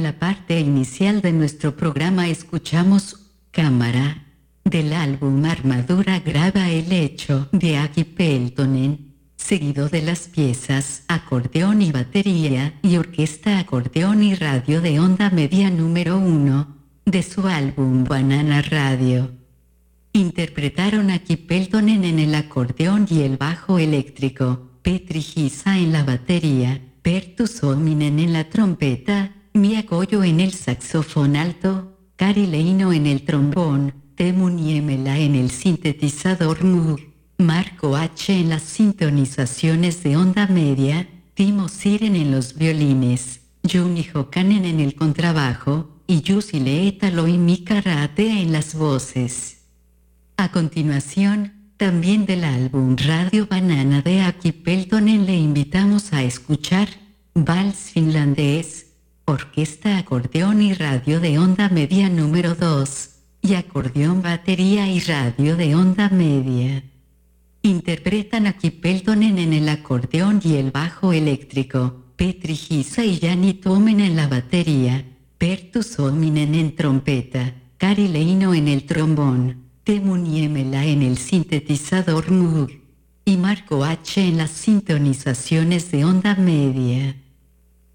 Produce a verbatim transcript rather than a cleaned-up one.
la parte inicial de nuestro programa escuchamos Cámara, del álbum Armadura graba el hecho de Aki Peltonen, seguido de las piezas Acordeón y Batería y Orquesta Acordeón y Radio de Onda Media número uno, de su álbum Banana Radio. Interpretaron Aki Peltonen en el acordeón y el bajo eléctrico, Petri Hisa en la batería, Pertus Ominen en la trompeta, Mia Goyo en el saxofón alto, Kari Leino en el trombón, Temu Niemela en el sintetizador Moog, Marco H en las sintonizaciones de onda media, Timo Siren en los violines, Juni Hokanen en el contrabajo, y Yusile Etalo y Mika Rate en las voces. A continuación, también del álbum Radio Banana de Aki Peltonen le invitamos a escuchar Vals finlandés, Orquesta Acordeón y Radio de Onda Media número dos, y Acordeón Batería y Radio de Onda Media. Interpretan Aki Peltonen en el acordeón y el bajo eléctrico, Petri Hisa y Jani Tomen en la batería, Pertus Ominen en trompeta, Kari Leino en el trombón, Temu Niemela en el sintetizador Moog y Marco H en las sintonizaciones de onda media.